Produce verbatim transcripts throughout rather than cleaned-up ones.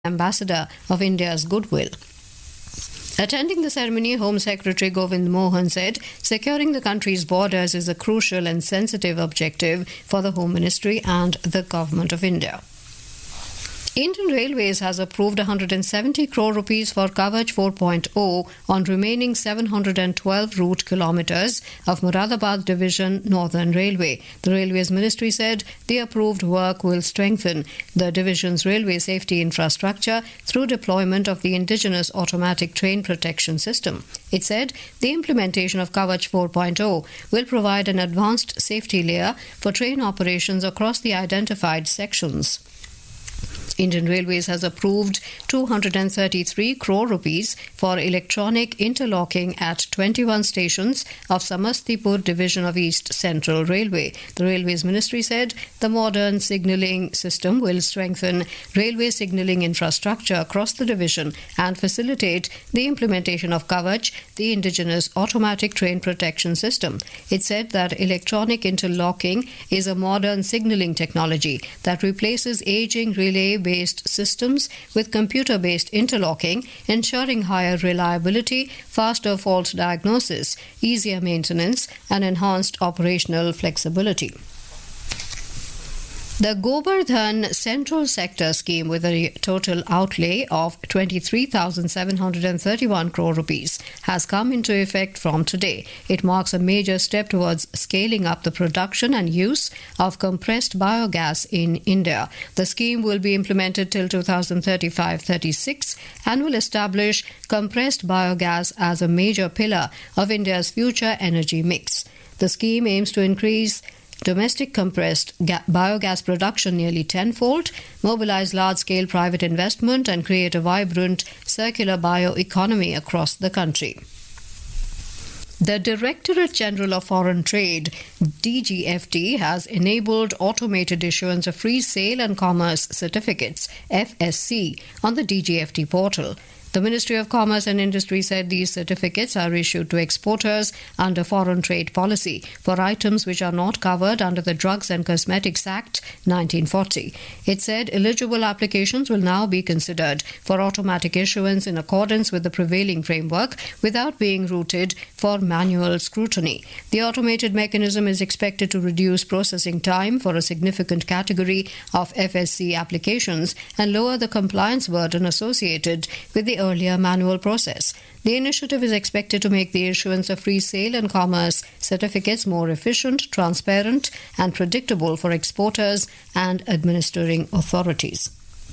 ambassador of India's goodwill. Attending the ceremony, Home Secretary Govind Mohan said securing the country's borders is a crucial and sensitive objective for the Home Ministry and the Government of India. Indian Railways has approved one hundred seventy crore rupees for Kavach four point oh on remaining seven hundred twelve route kilometres of Moradabad Division Northern Railway. The Railways Ministry said the approved work will strengthen the division's railway safety infrastructure through deployment of the indigenous automatic train protection system. It said the implementation of Kavach four point oh will provide an advanced safety layer for train operations across the identified sections. Indian Railways has approved two hundred thirty-three crore rupees for electronic interlocking at twenty-one stations of Samastipur Division of East Central Railway. The Railways Ministry said the modern signalling system will strengthen railway signalling infrastructure across the division and facilitate the implementation of Kavach, the indigenous automatic train protection system. It said that electronic interlocking is a modern signalling technology that replaces aging relay-based systems with computer-based interlocking, ensuring higher reliability, faster fault diagnosis, easier maintenance, and enhanced operational flexibility. The Govardhan Central Sector Scheme, with a total outlay of twenty-three thousand seven hundred thirty-one crore rupees, has come into effect from today. It marks a major step towards scaling up the production and use of compressed biogas in India. The scheme will be implemented till two thousand thirty-five thirty-six and will establish compressed biogas as a major pillar of India's future energy mix. The scheme aims to increase domestic compressed ga- biogas production nearly tenfold, mobilize large-scale private investment and create a vibrant circular bioeconomy across the country. The Directorate General of Foreign Trade, D G F T, has enabled automated issuance of Free Sale and Commerce Certificates, F S C, on the D G F T portal. The Ministry of Commerce and Industry said these certificates are issued to exporters under foreign trade policy for items which are not covered under the Drugs and Cosmetics Act nineteen forty. It said eligible applications will now be considered for automatic issuance in accordance with the prevailing framework without being routed for manual scrutiny. The automated mechanism is expected to reduce processing time for a significant category of F S C applications and lower the compliance burden associated with the earlier manual process. The initiative is expected to make the issuance of free sale and commerce certificates more efficient, transparent, and predictable for exporters and administering authorities.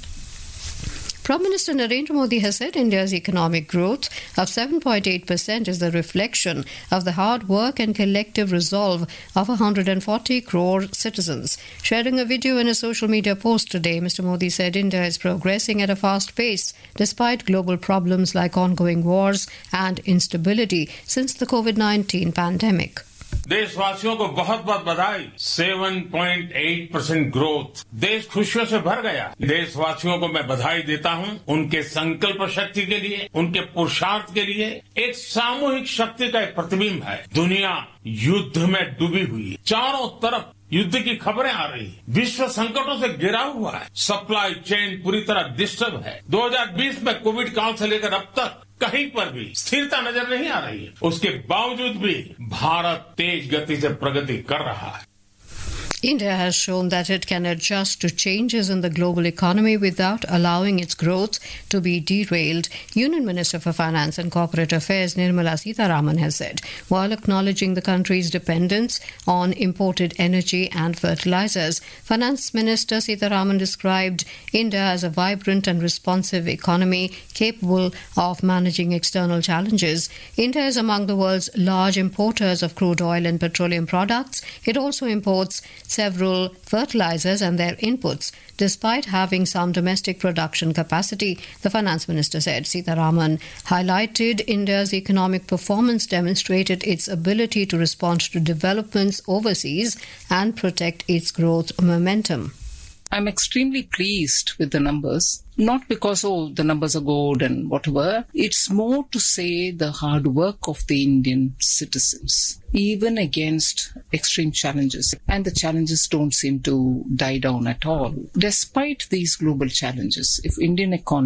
Prime Minister Narendra Modi has said India's economic growth of seven point eight percent is the reflection of the hard work and collective resolve of one hundred forty crore citizens. Sharing a video in a social media post today, Mister Modi said India is progressing at a fast pace despite global problems like ongoing wars and instability since the COVID nineteen pandemic. देशवासियों को बहुत बहुत बधाई। सात point आठ percent growth, देश खुशियों से भर गया। देशवासियों को मैं बधाई देता हूं उनके संकल्प शक्ति के लिए, उनके पुरुषार्थ के लिए। एक सामूहिक शक्ति का एक प्रतिबिंब है। दुनिया युद्ध में डूबी हुई, चारों तरफ युद्ध की खबरें आ रही है, विश्व संकटों से घिरा हुआ है, सप्लाई चेन पूरी तरह डिस्टर्ब है। दो हज़ार बीस में कोविड काल से लेकर अब तक कहीं पर भी स्थिरता नजर नहीं आ रही है। उसके बावजूद भी भारत तेज गति से प्रगति कर रहा है। India has shown that it can adjust to changes in the global economy without allowing its growth to be derailed, Union Minister for Finance and Corporate Affairs Nirmala Sitharaman has said, while acknowledging the country's dependence on imported energy and fertilizers. Finance Minister Sitharaman described India as a vibrant and responsive economy capable of managing external challenges. India is among the world's large importers of crude oil and petroleum products. It also imports several fertilizers and their inputs. Despite having some domestic production capacity, the finance minister said. Sitharaman highlighted India's economic performance demonstrated its ability to respond to developments overseas and protect its growth momentum. I'm extremely pleased with the numbers. Not because, oh, the numbers are good and whatever. It's more to say the hard work of the Indian citizens, even against extreme challenges. And the challenges don't seem to die down at all. Despite these global challenges, if Indian economy